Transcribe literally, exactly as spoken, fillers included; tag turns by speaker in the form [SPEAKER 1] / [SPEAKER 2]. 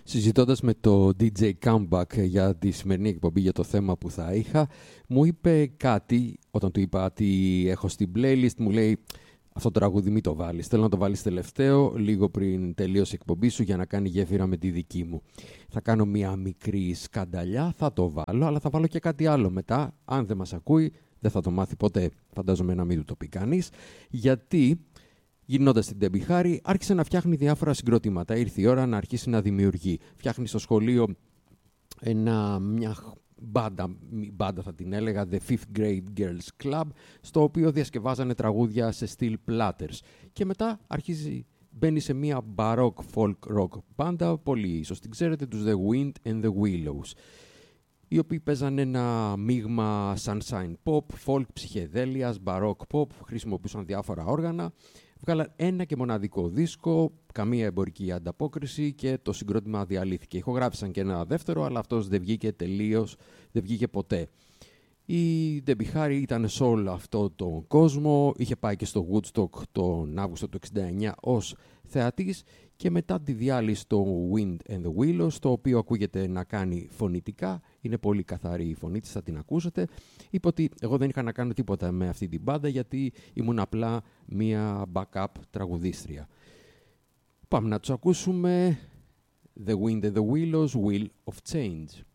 [SPEAKER 1] Συζητώντας με το ντι τζέι Comeback για τη σημερινή εκπομπή, για το θέμα που θα είχα, μου είπε κάτι, όταν του είπα τι έχω στην playlist, μου λέει αυτό το τραγούδι μην το βάλεις, θέλω να το βάλεις τελευταίο, λίγο πριν τελείωσε η εκπομπή σου, για να κάνει γέφυρα με τη δική μου. Θα κάνω μια μικρή σκανταλιά, θα το βάλω, αλλά θα βάλω και κάτι άλλο μετά, αν δεν μας ακούει, δεν θα το μάθει ποτέ, φαντάζομαι να μην του το πει κανείς, γιατί... Γυρνώντας την Ντέμπι Χάρη, άρχισε να φτιάχνει διάφορα συγκροτήματα. Ήρθε η ώρα να αρχίσει να δημιουργεί. Φτιάχνει στο σχολείο ένα, μια μπάντα, μπάντα θα την έλεγα, The Fifth Grade Girls Club, στο οποίο διασκευάζανε τραγούδια σε στυλ Platters. Και μετά αρχίζει, μπαίνει σε μια baroque folk rock μπάντα, πολύ ίσως την ξέρετε, τους The Wind and the Willows, οι οποίοι παίζανε ένα μείγμα sunshine pop, folk, ψυχεδέλειας, baroque pop, χρησιμοποιούσαν διάφορα όργανα. Βγάλαν ένα και μοναδικό δίσκο, καμία εμπορική ανταπόκριση και το συγκρότημα διαλύθηκε. Ηχογράφησαν και ένα δεύτερο, αλλά αυτός δεν βγήκε τελείως, δεν βγήκε ποτέ. Η Ντέμπι Χάρη ήταν σε όλο αυτό τον κόσμο, είχε πάει και στο Woodstock τον Αύγουστο του εξήντα εννιά ως θεατής και μετά τη διάλυση στο Wind and the Willows, το οποίο ακούγεται να κάνει φωνητικά, είναι πολύ καθαρή η φωνή της, θα την ακούσετε. Είπε ότι εγώ δεν είχα να κάνω τίποτα με αυτή την μπάντα γιατί ήμουν απλά μία backup τραγουδίστρια. Πάμε να τους ακούσουμε. The Wind and the Willows, Wheel of Change.